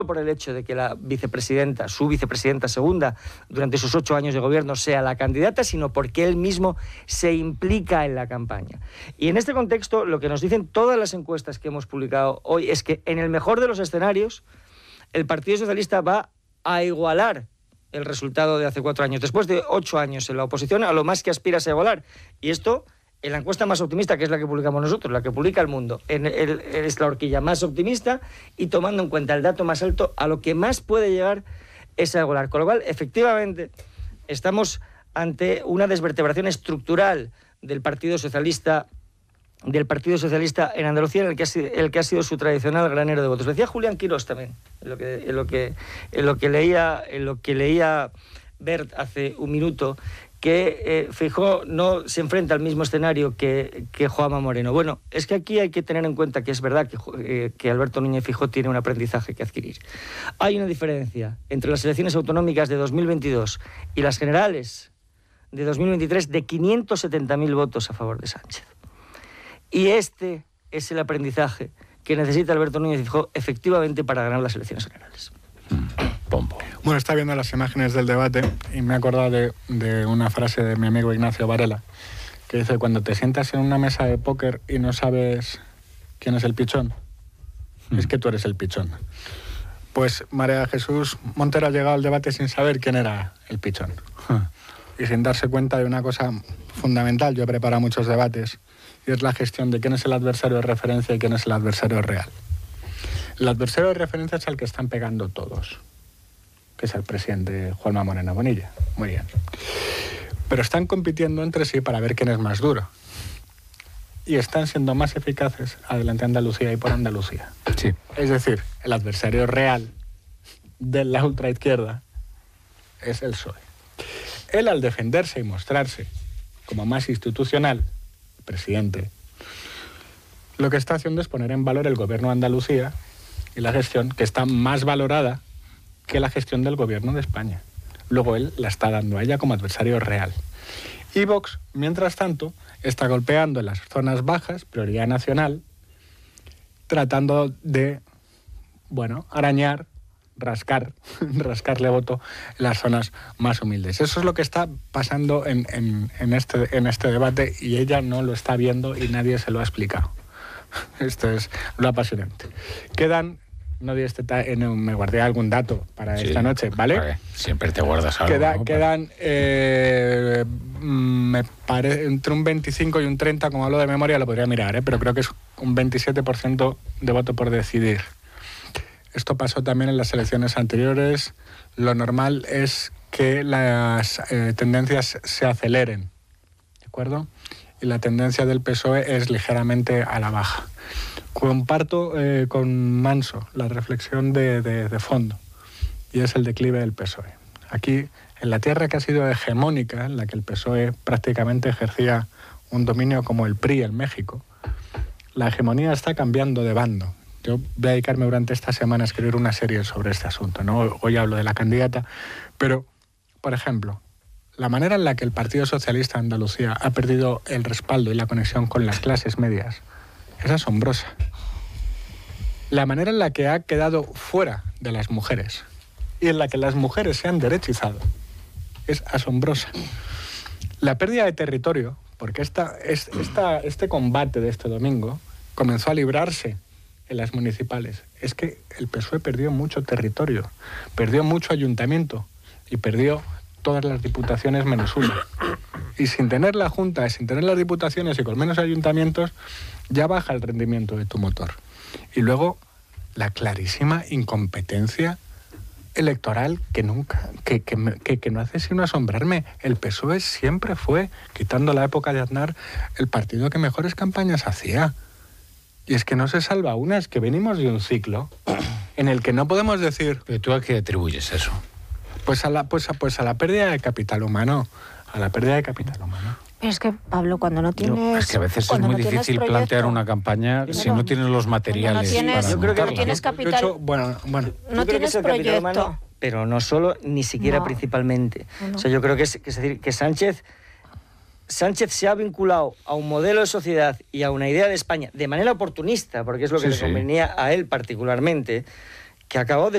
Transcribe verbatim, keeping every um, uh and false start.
por el hecho de que la vicepresidenta, su vicepresidenta segunda, durante sus ocho años de gobierno sea la candidata, sino porque él mismo se implica en la campaña. Y en este contexto, lo que nos dicen todas las encuestas que hemos publicado hoy es que, en el mejor de los escenarios, el Partido Socialista va a igualar el resultado de hace cuatro años. Después de ocho años en la oposición, a lo más que aspira es a igualar. Y esto, en la encuesta más optimista, que es la que publicamos nosotros, la que publica El Mundo, en el, es la horquilla más optimista y tomando en cuenta el dato más alto, a lo que más puede llegar es a igualar. Con lo cual, efectivamente, estamos ante una desvertebración estructural del Partido Socialista del Partido Socialista en Andalucía, en el que ha sido, el que ha sido su tradicional granero de votos. Lo decía Julián Quirós también, en lo que, en lo que, en lo que leía, en lo que leía Bert hace un minuto, que eh, Feijóo no se enfrenta al mismo escenario que, que Juanma Moreno. Bueno, es que aquí hay que tener en cuenta que es verdad que, eh, que Alberto Núñez Feijóo tiene un aprendizaje que adquirir. Hay una diferencia entre las elecciones autonómicas de dos mil veintidós y las generales de dos mil veintitrés de quinientos setenta mil votos a favor de Sánchez. Y este es el aprendizaje que necesita Alberto Núñez Feijóo efectivamente para ganar las elecciones generales. Pompo. Bueno, está viendo las imágenes del debate y me he acordado de, de una frase de mi amigo Ignacio Varela, que dice: cuando te sientas en una mesa de póker y no sabes quién es el pichón, mm. es que tú eres el pichón. Pues María Jesús Montero ha llegado al debate sin saber quién era el pichón. Mm. Y sin darse cuenta de una cosa fundamental. Yo he preparado muchos debates y es la gestión de quién es el adversario de referencia y quién es el adversario real. El adversario de referencia es al que están pegando todos, que es el presidente Juanma Moreno Bonilla. Muy bien. Pero están compitiendo entre sí para ver quién es más duro. Y están siendo más eficaces adelante Andalucía y por Andalucía. Sí. Es decir, el adversario real de la ultraizquierda es el P S O E. Él, al defenderse y mostrarse como más institucional, el presidente, lo que está haciendo es poner en valor el gobierno de Andalucía y la gestión, que está más valorada que la gestión del gobierno de España. Luego él la está dando a ella como adversario real. Y Vox, mientras tanto, está golpeando en las zonas bajas, prioridad nacional, tratando de, bueno, arañar, rascar, rascarle voto en las zonas más humildes. Eso es lo que está pasando en, en, en, este, en este debate y ella no lo está viendo y nadie se lo ha explicado. Esto es lo apasionante. Quedan, no di este ta- no, me guardé algún dato para sí, esta noche, ¿vale? Vale. Siempre te guardas algo. Queda, ¿no? Quedan, eh, me parece, entre un veinticinco y un treinta, como hablo de memoria, lo podría mirar, ¿eh? Pero creo que es un veintisiete por ciento de voto por decidir. Esto pasó también en las elecciones anteriores. Lo normal es que las eh, tendencias se aceleren, ¿de acuerdo? Y la tendencia del P S O E es ligeramente a la baja. Comparto eh, con Manso la reflexión de, de, de fondo, y es el declive del P S O E. Aquí, en la tierra que ha sido hegemónica, en la que el P S O E prácticamente ejercía un dominio como el P R I en México, la hegemonía está cambiando de bando. Yo voy a dedicarme durante esta semana a escribir una serie sobre este asunto, ¿no? Hoy hablo de la candidata, pero, por ejemplo, la manera en la que el Partido Socialista de Andalucía ha perdido el respaldo y la conexión con las clases medias es asombrosa. La manera en la que ha quedado fuera de las mujeres y en la que las mujeres se han derechizado es asombrosa. La pérdida de territorio, porque esta, esta, este combate de este domingo comenzó a librarse en las municipales. Es que el P S O E perdió mucho territorio, perdió mucho ayuntamiento y perdió todas las diputaciones menos una. Y sin tener la Junta, sin tener las diputaciones y con menos ayuntamientos, ya baja el rendimiento de tu motor. Y luego, la clarísima incompetencia electoral que nunca, que, que, que, que no hace sino asombrarme. El P S O E siempre fue, quitando la época de Aznar, el partido que mejores campañas hacía. Y es que no se salva una, es que venimos de un ciclo en el que no podemos decir... ¿Pero tú a qué atribuyes eso? Pues a la, pues a, pues a la pérdida de capital humano, a la pérdida de capital humano. Pero es que, Pablo, cuando no tienes... No, es que a veces es muy no difícil proyecto, plantear una campaña claro. si no tienes los materiales no tienes, para yo creo que montarla. no tienes capital... Hecho, bueno, bueno. No tienes proyecto. Humano, pero no solo, ni siquiera no. principalmente. No. O sea, yo creo que es, que es decir, que Sánchez... Sánchez se ha vinculado a un modelo de sociedad y a una idea de España de manera oportunista, porque es lo que sí, le convenía sí. a él particularmente, que acabó de